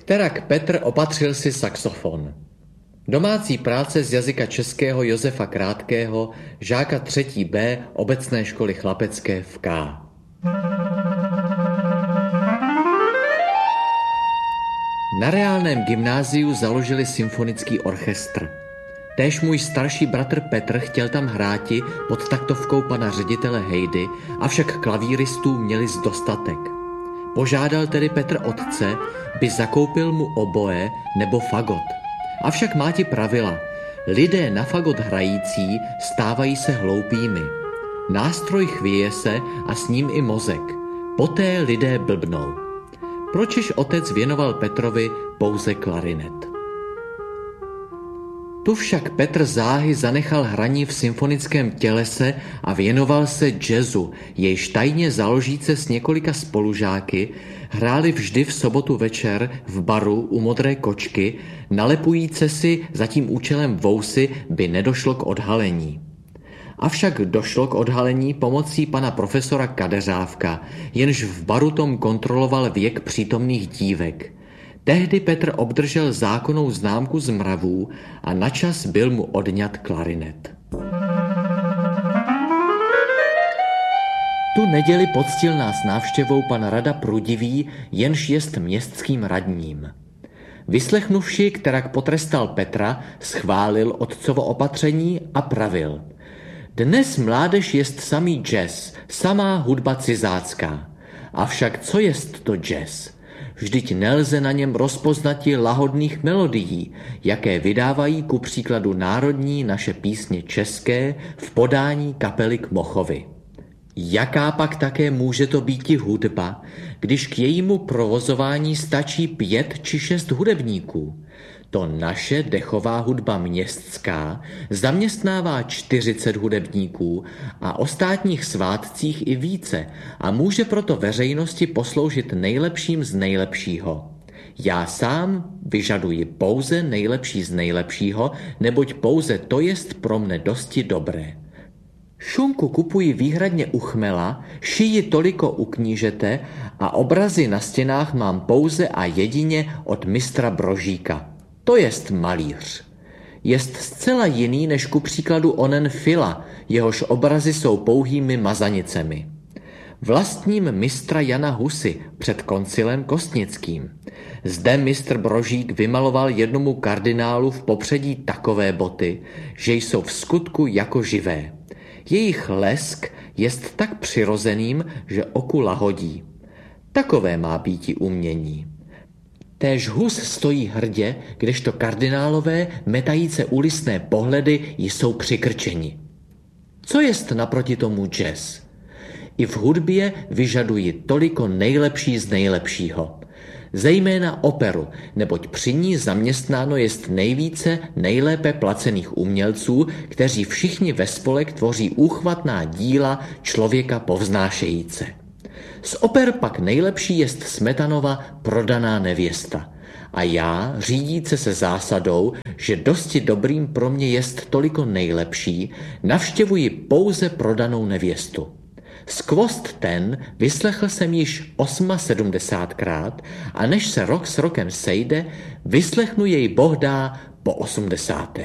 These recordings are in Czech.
Terak Petr opatřil si saxofon. Domácí práce z jazyka českého Josefa Krátkého, žáka 3. B obecné školy chlapecké v K. Na reálném gymnáziu založili symfonický orchestr. Též můj starší bratr Petr chtěl tam hráti pod taktovkou pana ředitele Hejdy, avšak klavíristů měli dostatek. Požádal tedy Petr otce, by zakoupil mu oboe nebo fagot. Avšak máti pravila, lidé na fagot hrající stávají se hloupými. Nástroj chvěje se a s ním i mozek. Poté lidé blbnou. Pročež otec věnoval Petrovi pouze klarinet. Tu však Petr záhy zanechal hraní v symfonickém tělese a věnoval se jazzu, jejž tajně založíce s několika spolužáky hráli vždy v sobotu večer v baru u Modré kočky, nalepujíce si za tím účelem vousy, by nedošlo k odhalení. Avšak došlo k odhalení pomocí pana profesora Kadeřávka, jenž v baru tom kontroloval věk přítomných dívek. Tehdy Petr obdržel zákonnou známku z mravů a načas byl mu odňat klarinet. Tu neděli poctil nás návštěvou pan rada Prudivý, jenž jest městským radním. Vyslechnuvši, kterak potrestal Petra, schválil otcovo opatření a pravil. Dnes mládež jest samý jazz, samá hudba cizácká. Avšak co jest to jazz? Vždyť nelze na něm rozpoznati lahodných melodií, jaké vydávají ku příkladu národní naše písně české v podání kapely Kmochovi. Jaká pak také může to býti hudba, když k jejímu provozování stačí 5 či 6 hudebníků? To naše dechová hudba městská zaměstnává 40 hudebníků a o státních svátcích i více a může proto veřejnosti posloužit nejlepším z nejlepšího. Já sám vyžaduji pouze nejlepší z nejlepšího, neboť pouze to jest pro mne dosti dobré. Šunku kupuji výhradně u chmela, šiji toliko u knížete a obrazy na stěnách mám pouze a jedině od mistra Brožíka. To jest malíř. Jest zcela jiný než ku příkladu onen Fila, jehož obrazy jsou pouhými mazanicemi. Vlastním mistra Jana Husy před koncilem kostnickým. Zde mistr Brožík vymaloval jednomu kardinálu v popředí takové boty, že jsou v skutku jako živé. Jejich lesk jest tak přirozeným, že oku lahodí. Takové má býti umění. Též Hus stojí hrdě, kdežto kardinálové metajíce úlisné pohledy jsou přikrčeni. Co jest naproti tomu jazz? I v hudbě vyžaduji toliko nejlepší z nejlepšího. Zejména operu, neboť při ní zaměstnáno jest nejvíce nejlépe placených umělců, kteří všichni ve spolek tvoří úchvatná díla člověka povznášejíce. Z oper pak nejlepší jest Smetanova Prodaná nevěsta. A já, řídíce se zásadou, že dosti dobrým pro mě jest toliko nejlepší, navštěvuji pouze Prodanou nevěstu. Skvost ten vyslechl jsem již 78krát a než se rok s rokem sejde, vyslechnu jej Boh dá po 80.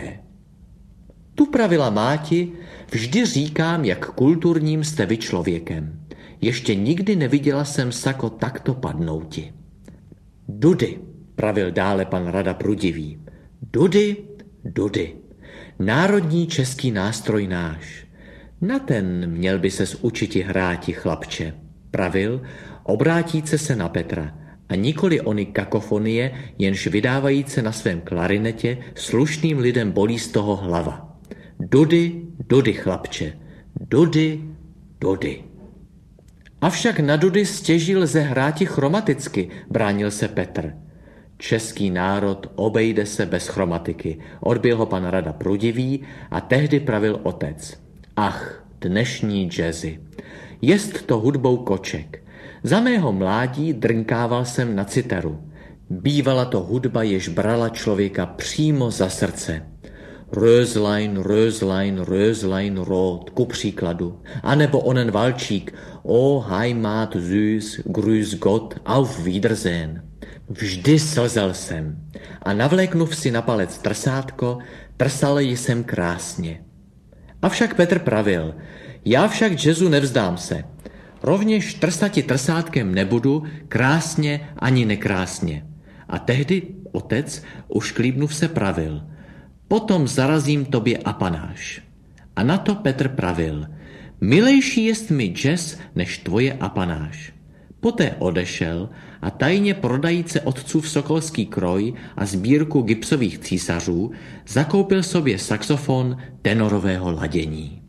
Tu pravila máti, vždy říkám, jak kulturním jste vy člověkem. Ještě nikdy neviděla jsem sako takto padnouti. Dudy, pravil dále pan rada Prudivý. Dudy, dudy. Národní český nástroj náš. Na ten měl by ses učiti hráti, chlapče, pravil, obrátíce se na Petra, a nikoli ony kakofonie, jenž vydávajíce na svém klarinetě, slušným lidem bolí z toho hlava. Dudy, dudy, chlapče, dudy, dudy. Avšak na dudy stěží lze hráti chromaticky, bránil se Petr. Český národ obejde se bez chromatiky, odbil ho pan rada Prudivý a tehdy pravil otec. Ach, dnešní jazzy. Jest to hudbou koček. Za mého mládí drnkával jsem na citeru. Bývala to hudba, jež brala člověka přímo za srdce. Röslein, Röslein, Röslein rot, ku příkladu. A nebo onen valčík, O Heimat süß, grüß Gott, auf Wiedersehen. Vždy slzel jsem a navléknuv si na palec trsátko, trsal jsem krásně. Avšak Petr pravil, já však jazzu nevzdám se. Rovněž trsati trsátkem nebudu, krásně ani nekrásně. A tehdy otec, ušklíbnuv se, pravil, potom zarazím tobě apanáž. A na to Petr pravil, milejší jest mi jazz než tvoje apanáž. Poté odešel a tajně prodajíce otcův sokolský kroj a sbírku gipsových císařů zakoupil sobě saxofon tenorového ladění.